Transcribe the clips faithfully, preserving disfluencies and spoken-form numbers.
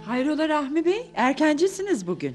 Hayrola Rahmi Bey, erkencisiniz bugün.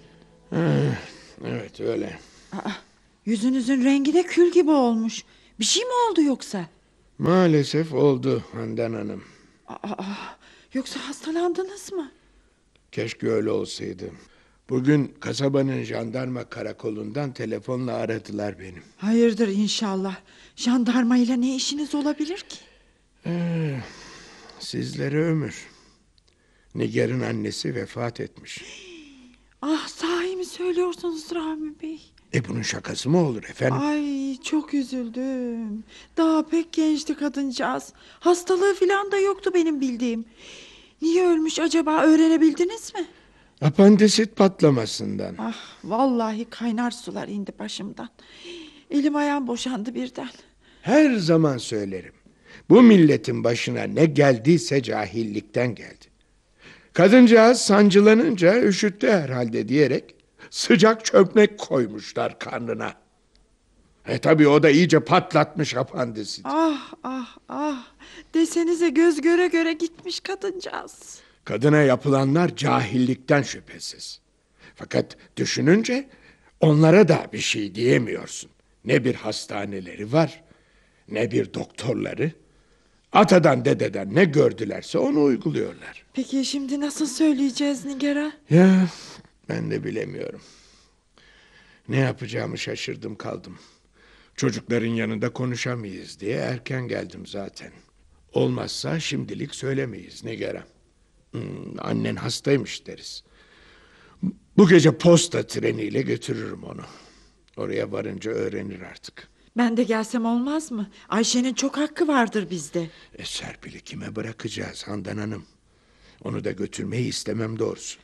Evet öyle. Aa, yüzünüzün rengi de kül gibi olmuş. Bir şey mi oldu yoksa? Maalesef oldu Handan Hanım. Aa, yoksa hastalandınız mı? Keşke öyle olsaydı. Bugün kasabanın jandarma karakolundan telefonla aradılar beni. Hayırdır inşallah. Jandarmayla ne işiniz olabilir ki? Ee, sizlere ömür. Nigar'ın annesi vefat etmiş. Ah, sahi mi söylüyorsunuz Rahmi Bey? E bunun şakası mı olur efendim? Ay, çok üzüldüm. Daha pek gençti kadıncağız. Hastalığı falan da yoktu benim bildiğim. Niye ölmüş acaba, öğrenebildiniz mi? Apandisit patlamasından. Ah, vallahi kaynar sular indi başımdan. Elim ayağım boşandı birden. Her zaman söylerim. Bu milletin başına ne geldiyse cahillikten geldi. Kadıncağız sancılanınca üşüttü herhalde diyerek sıcak çömlek koymuşlar karnına. E tabii o da iyice patlatmış apandisit. Ah ah ah, desenize göz göre göre gitmiş kadıncağız. Kadına yapılanlar cahillikten şüphesiz. Fakat düşününce onlara da bir şey diyemiyorsun. Ne bir hastaneleri var, ne bir doktorları. Atadan dededen ne gördülerse onu uyguluyorlar. Peki şimdi nasıl söyleyeceğiz Nigar'a? Ya ben de bilemiyorum. Ne yapacağımı şaşırdım kaldım. Çocukların yanında konuşamayız diye erken geldim zaten. Olmazsa şimdilik söylemeyiz Nigar'a. Hmm, annen hastaymış deriz. Bu gece posta treniyle götürürüm onu. Oraya varınca öğrenir artık. Ben de gelsem olmaz mı? Ayşe'nin çok hakkı vardır bizde. E, Serpil'i kime bırakacağız Handan Hanım? Onu da götürmeyi istemem doğrusu.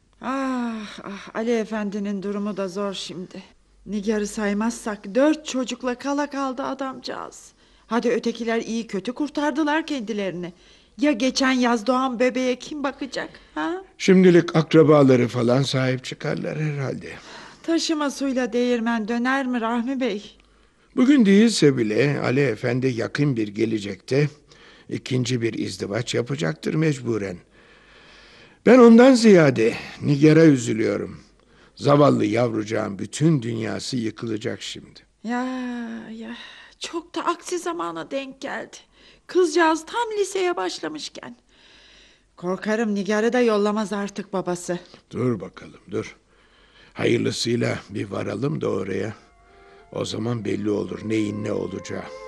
Ah ah, Ali Efendi'nin durumu da zor şimdi. Nigar'ı saymazsak dört çocukla kala kaldı adamcağız. Hadi ötekiler iyi kötü kurtardılar kendilerini. Ya geçen yaz doğan bebeğe kim bakacak? Ha? Şimdilik akrabaları falan sahip çıkarlar herhalde. Taşıma suyla değirmen döner mi Rahmi Bey? Bugün değilse bile Ali Efendi yakın bir gelecekte ikinci bir izdivaç yapacaktır mecburen. Ben ondan ziyade Nigar'a üzülüyorum. Zavallı yavrucağın bütün dünyası yıkılacak şimdi. Ya ya, çok da aksi zamana denk geldi. Kızcağız tam liseye başlamışken. Korkarım Nigar'ı da yollamaz artık babası. Dur bakalım dur. Hayırlısıyla bir varalım da oraya. O zaman belli olur neyin ne olacağı.